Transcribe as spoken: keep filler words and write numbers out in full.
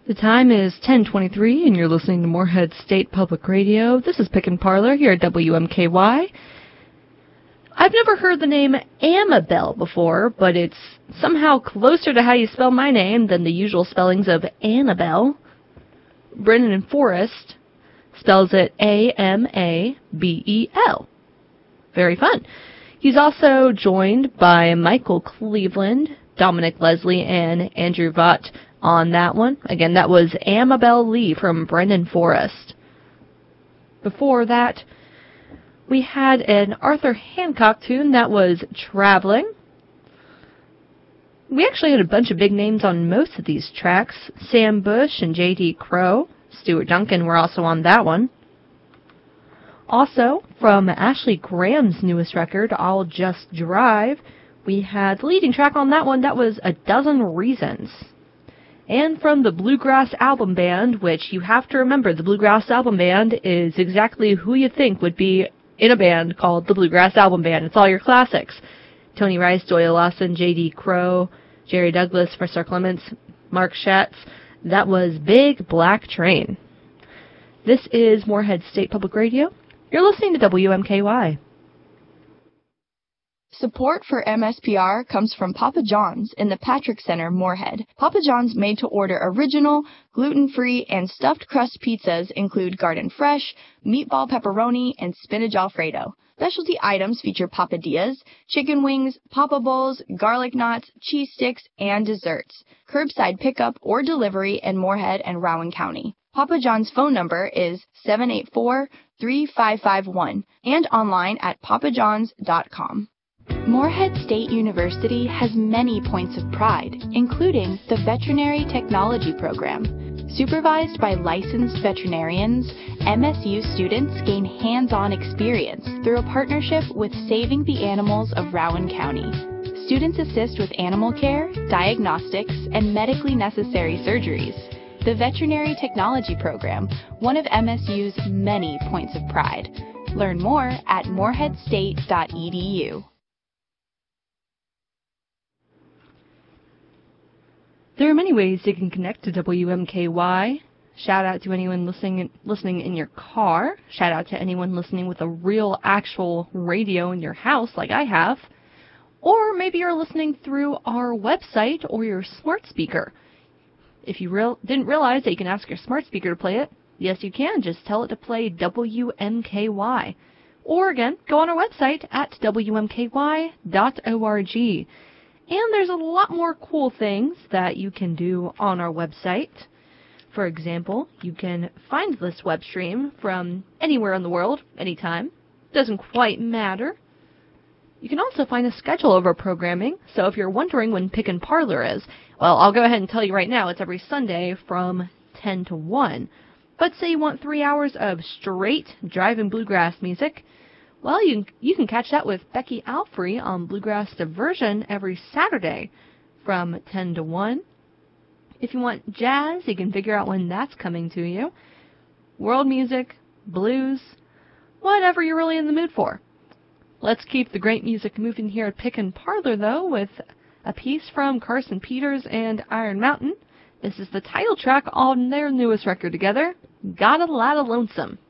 The time is ten twenty-three, and you're listening to Moorhead State Public Radio. This is Pick and Parlor here at W M K Y. I've never heard the name Amabel before, but it's somehow closer to how you spell my name than the usual spellings of Annabelle. Brendan Forrest spells it A M A B E L. Very fun. He's also joined by Michael Cleveland, Dominic Leslie, and Andrew Vaught on that one. Again, that was Amabel Lee from Brendan Forrest. Before that, we had an Arthur Hancock tune that was Traveling. We actually had a bunch of big names on most of these tracks. Sam Bush and J D Crowe, Stuart Duncan were also on that one. Also, from Ashley Graham's newest record, I'll Just Drive, we had the leading track on that one, that was A Dozen Reasons. And from the Bluegrass Album Band, which you have to remember, the Bluegrass Album Band is exactly who you think would be in a band called the Bluegrass Album Band. It's all your classics. Tony Rice, Doyle Lawson, J D Crowe, Jerry Douglas, Fresser Clements, Mark Schatz. That was Big Black Train. This is Moorhead State Public Radio. You're listening to W M K Y. Support for M S P R comes from Papa John's in the Patrick Center, Moorhead. Papa John's made-to-order original, gluten-free, and stuffed crust pizzas include garden fresh, meatball pepperoni, and spinach alfredo. Specialty items feature papadillas, chicken wings, papa bowls, garlic knots, cheese sticks, and desserts. Curbside pickup or delivery in Moorhead and Rowan County. Papa John's phone number is seven eight four, three five five one and online at papa johns dot com. Moorhead State University has many points of pride, including the Veterinary Technology Program. Supervised by licensed veterinarians, M S U students gain hands-on experience through a partnership with Saving the Animals of Rowan County. Students assist with animal care, diagnostics, and medically necessary surgeries. The Veterinary Technology Program, one of M S U's many points of pride. Learn more at moorhead state dot e d u. There are many ways you can connect to W M K Y. Shout out to anyone listening listening in your car. Shout out to anyone listening with a real, actual radio in your house like I have. Or maybe you're listening through our website or your smart speaker. If you real, didn't realize that you can ask your smart speaker to play it, yes you can. Just tell it to play W M K Y. Or again, go on our website at w m k y dot org. And there's a lot more cool things that you can do on our website. For example, you can find this web stream from anywhere in the world, anytime. Doesn't quite matter. You can also find a schedule of our programming, so if you're wondering when Pick and Parlor is, well, I'll go ahead and tell you right now, it's every Sunday from ten to one. But say you want three hours of straight drive-in bluegrass music, well, you, you can catch that with Becky Alfrey on Bluegrass Diversion every Saturday from ten to one. If you want jazz, you can figure out when that's coming to you. World music, blues, whatever you're really in the mood for. Let's keep the great music moving here at Pick and Parlor, though, with a piece from Carson Peters and Iron Mountain. This is the title track on their newest record together, Got a Lot of Lonesome.